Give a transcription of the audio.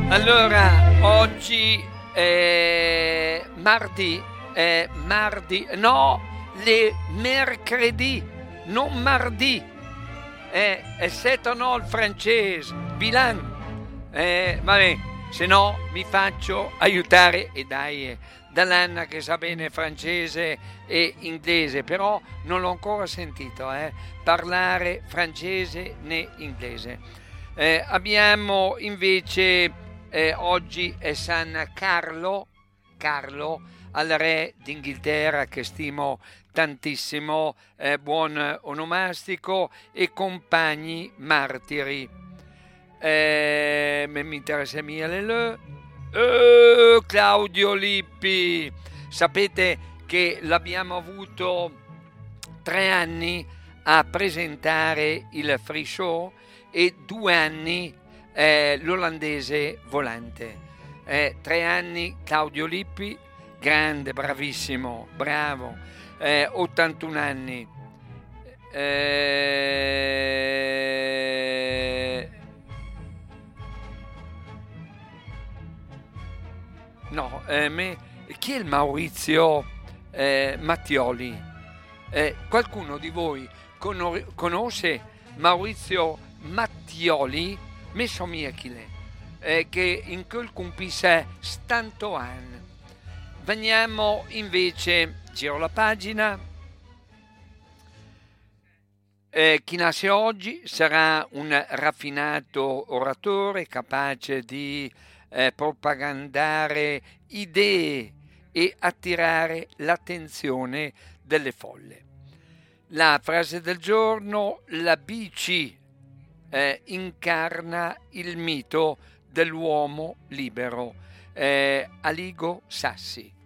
Allora, oggi è mardi, no, le mercredì, non mardi, è set no il francese, bilan, vabbè, se no mi faccio aiutare e dai, dall'Anna che sa bene francese e inglese, però non l'ho ancora sentito parlare francese né inglese. Abbiamo invece oggi è San Carlo al re d'Inghilterra che stimo tantissimo, buon onomastico e compagni martiri. Mi interessa mille Claudio Lippi. Sapete che l'abbiamo avuto 3 anni a presentare il free show e 2 anni l'olandese volante. 3 anni Claudio Lippi, grande, bravissimo, bravo, 81 anni. No, chi è il Maurizio Mattioli? Qualcuno di voi conosce Maurizio Mattioli? Messo mia chile, che in quel compisse stanto anni. Veniamo invece, giro la pagina. Chi nasce oggi sarà un raffinato oratore capace di propagandare idee e attirare l'attenzione delle folle. La frase del giorno: la bici incarna il mito dell'uomo libero. Aligo Sassi.